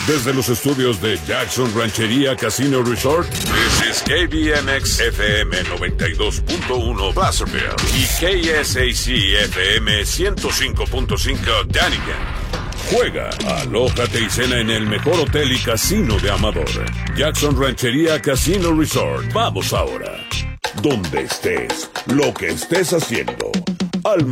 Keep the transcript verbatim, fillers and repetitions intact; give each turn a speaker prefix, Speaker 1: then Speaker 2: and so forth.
Speaker 1: Desde los estudios de Jackson Ranchería Casino Resort, this is K B M X F M noventa y dos punto uno Placerville y K S A C F M ciento cinco punto cinco Dunnigan. Juega, alójate y cena en el mejor hotel y casino de Amador. Jackson Ranchería Casino Resort. Vamos ahora. Donde estés, lo que estés haciendo, al